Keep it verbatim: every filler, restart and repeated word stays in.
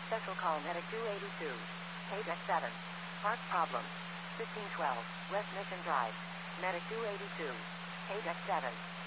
Special call Medic two eighty-two. Paydeck seven. Park problem. fifteen twelve. West Mission Drive. Medic two eighty-two. Paydeck seven.